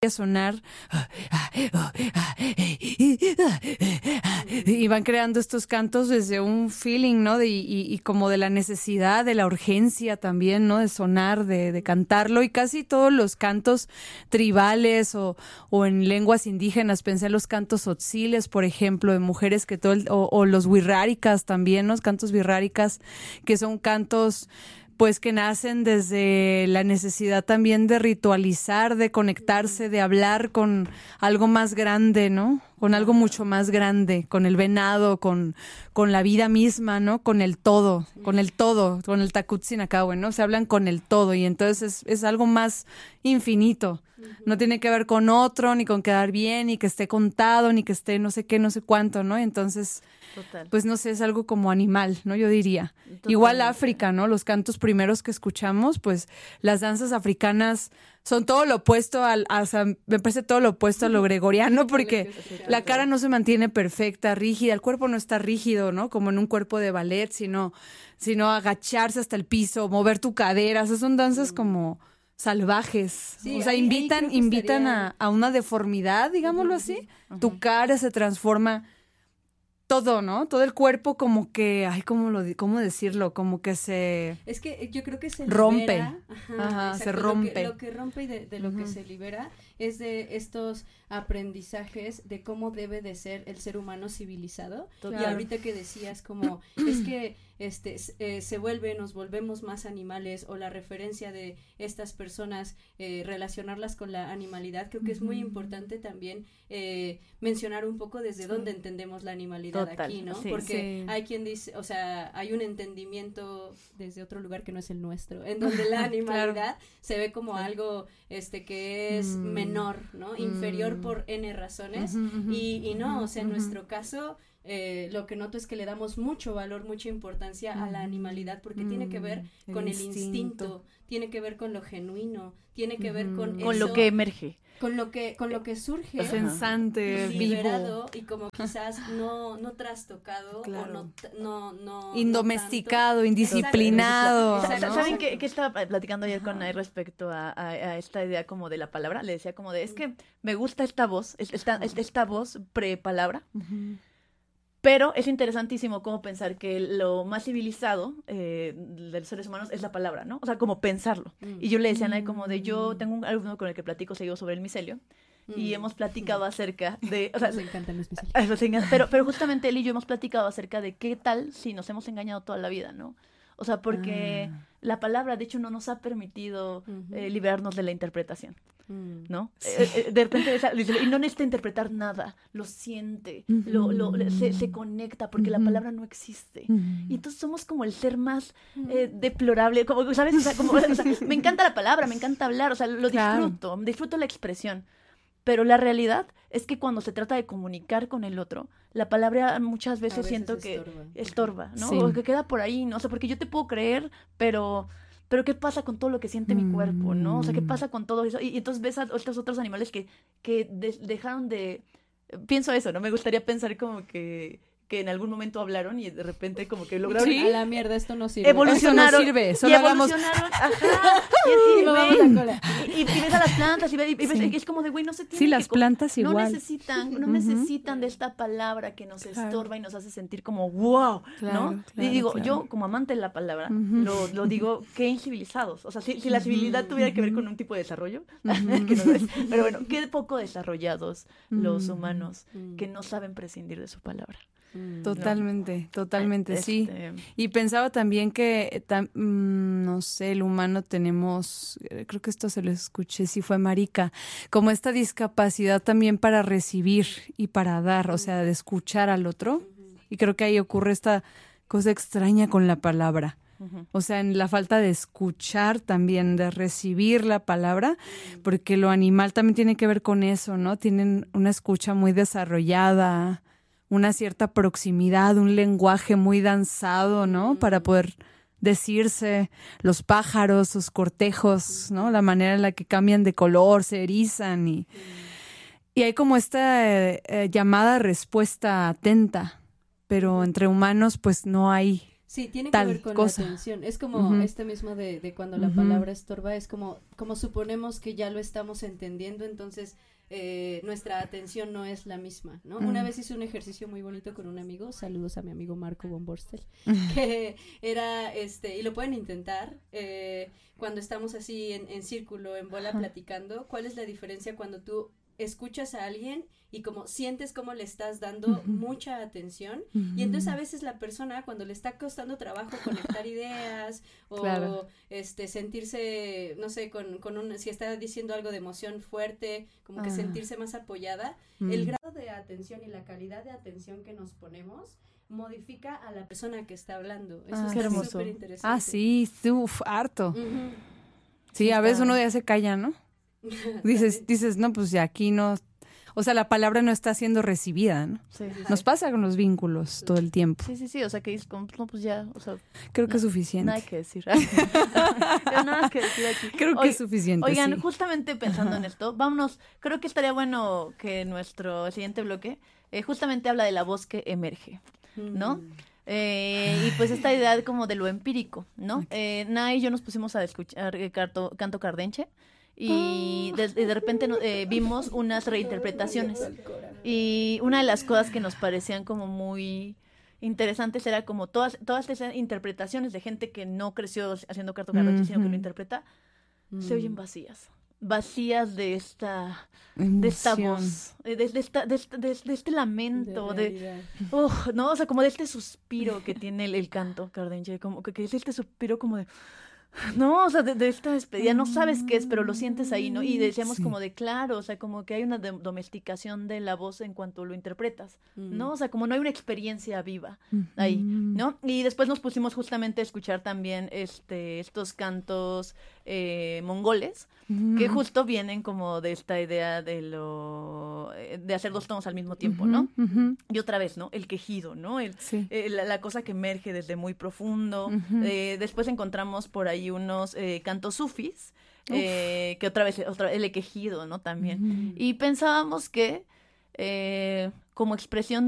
sonar y van creando estos cantos desde un feeling, ¿no? Y como de la necesidad, de la urgencia también, ¿no? De sonar, de cantarlo, y casi todos los cantos tribales o en lenguas indígenas, pensé en los cantos tzotziles, por ejemplo, de mujeres que o los wixárikas también, ¿no? Los cantos wixárikas, que son cantos pues que nacen desde la necesidad también de ritualizar, de conectarse, de hablar con algo más grande, ¿no? Con algo mucho más grande, con el venado, con la vida misma, ¿no? Con el todo, con el Takutsinakawe, ¿no? Se hablan con el todo y entonces es algo más infinito. No tiene que ver con otro, ni con quedar bien, ni que esté contado, ni que esté no sé qué, no sé cuánto, ¿no? Entonces, total, pues no sé, es algo como animal, ¿no? Yo diría. Totalmente. Igual África, ¿no? Los cantos primeros que escuchamos, pues las danzas africanas son todo lo opuesto o sea, me parece todo lo opuesto a lo gregoriano, porque la cara no se mantiene perfecta, rígida, el cuerpo no está rígido, ¿no? Como en un cuerpo de ballet, sino agacharse hasta el piso, mover tu cadera, o sea, son danzas como salvajes, sí, o sea, invitan a una deformidad, digámoslo así. Tu cara se transforma, todo, ¿no? Todo el cuerpo como que, ¿cómo decirlo? Como que se... Es que yo creo que se rompe. Libera. Ajá, se rompe. Lo que rompe y de lo que se libera es de estos aprendizajes de cómo debe de ser el ser humano civilizado. Claro. Y ahorita que decías como, es que nos volvemos más animales, o la referencia de estas personas, relacionarlas con la animalidad, creo que es muy importante también mencionar un poco desde dónde entendemos la animalidad. Total, aquí, ¿no? Sí, porque hay quien dice, o sea, hay un entendimiento desde otro lugar que no es el nuestro, en donde la animalidad se ve como algo que es menor, ¿no? Inferior por N razones, y no, o sea, en nuestro caso, lo que noto es que le damos mucho valor, mucha importancia a la animalidad, porque tiene que ver con el instinto, tiene que ver con lo genuino, tiene que ver con eso, lo que emerge, con lo que surge, pensante, liberado, vivo, y como quizás no trastocado, claro, o no indomesticado, no indisciplinado. Exacto. ¿No? ¿Saben qué estaba platicando ayer con él respecto a esta idea como de la palabra? Le decía como de, es que me gusta esta voz, esta voz pre-palabra. Pero es interesantísimo cómo pensar que lo más civilizado de los seres humanos es la palabra, ¿no? O sea, como pensarlo. Y yo le decía a Nay como de, yo tengo un alumno con el que platico seguido sobre el micelio, y hemos platicado acerca de... O sea, nos encantan los micelios. Pero justamente él y yo hemos platicado acerca de qué tal si nos hemos engañado toda la vida, ¿no? O sea, porque la palabra, de hecho, no nos ha permitido liberarnos de la interpretación, ¿no? Sí. De repente, y no necesita interpretar nada, lo siente, se conecta, porque la palabra no existe. Y entonces somos como el ser más deplorable, como, ¿sabes? O sea, me encanta la palabra, me encanta hablar, o sea, lo disfruto la expresión. Pero la realidad es que cuando se trata de comunicar con el otro, la palabra muchas veces siento que estorba, ¿no? Sí. O que queda por ahí, ¿no? O sea, porque yo te puedo creer, pero ¿qué pasa con todo lo que siente mi cuerpo, ¿no? O sea, ¿qué pasa con todo eso? Y entonces ves a estos otros animales que dejaron de... Pienso eso, ¿no? Me gustaría pensar como que en algún momento hablaron y de repente como que lograron... Sí, a la mierda, esto no sirve. Evolucionaron. Esto no sirve, solo evolucionaron, ajá. Y ves a las plantas y ves, es como de, güey, no se tienen sí, las plantas igual. No necesitan de esta palabra que nos estorba y nos hace sentir como wow, ¿no? Y digo, yo como amante de la palabra, lo digo, qué incivilizados. O sea, si la civilidad tuviera que ver con un tipo de desarrollo, que no es. Pero bueno, qué poco desarrollados los humanos que no saben prescindir de su palabra. Totalmente, sí. Y pensaba también que, no sé, el humano tenemos, creo que esto se lo escuché, si fue Marica, como esta discapacidad también para recibir y para dar, o sea, de escuchar al otro. Y creo que ahí ocurre esta cosa extraña con la palabra. O sea, en la falta de escuchar también, de recibir la palabra, porque lo animal también tiene que ver con eso, ¿no? Tienen una escucha muy desarrollada, una cierta proximidad, un lenguaje muy danzado, ¿no? Para poder decirse, los pájaros, sus cortejos, ¿no? La manera en la que cambian de color, se erizan y hay como esta llamada respuesta atenta, pero entre humanos pues no hay Sí, tiene que tal ver con cosa. la atención. Es como este mismo de cuando la palabra estorba, es como suponemos que ya lo estamos entendiendo, entonces nuestra atención no es la misma, ¿no? Una vez hice un ejercicio muy bonito con un amigo, saludos a mi amigo Marco von Borstel, que era, y lo pueden intentar, cuando estamos así en círculo, en bola, platicando, ¿cuál es la diferencia cuando tú escuchas a alguien y como sientes como le estás dando mucha atención y entonces a veces la persona cuando le está costando trabajo conectar ideas o sentirse, no sé, si está diciendo algo de emoción fuerte, como que sentirse más apoyada, el grado de atención y la calidad de atención que nos ponemos modifica a la persona que está hablando. Eso es súper interesante. Sí, harto. Sí, a veces uno ya se calla, ¿no? Dices, no, pues ya aquí no, o sea, la palabra no está siendo recibida, ¿no? Sí. Nos pasa con los vínculos todo el tiempo. Sí, o sea, que dices, no, pues ya, o sea. Creo que es suficiente. Nada que decir. Nada que decir aquí. Creo que es suficiente, Oigan, sí. Justamente pensando en esto, vámonos, creo que estaría bueno que nuestro siguiente bloque justamente habla de la voz que emerge, ¿no? Y pues esta idea como de lo empírico, ¿no? Nay y yo nos pusimos a escuchar canto cardenche y de repente vimos unas reinterpretaciones y una de las cosas que nos parecían como muy interesantes era como todas esas interpretaciones de gente que no creció haciendo canto cardenche sino que lo interpreta se oyen vacías de esta voz, de este lamento, no, o sea, como de este suspiro que tiene el canto cardenche, como que es este suspiro como de, no, o sea, de esta despedida, no sabes qué es, pero lo sientes ahí, ¿no? Y decíamos como de claro, o sea, como que hay una domesticación de la voz en cuanto lo interpretas, ¿no? O sea, como no hay una experiencia viva ahí, ¿no? Y después nos pusimos justamente a escuchar también estos cantos mongoles, que justo vienen como de esta idea de hacer dos tonos al mismo tiempo, ¿no? Y otra vez, ¿no? El quejido, ¿no? La cosa que emerge desde muy profundo. Después encontramos por ahí unos cantos sufis, que otra vez el quejido, ¿no? También. Y pensábamos que como expresión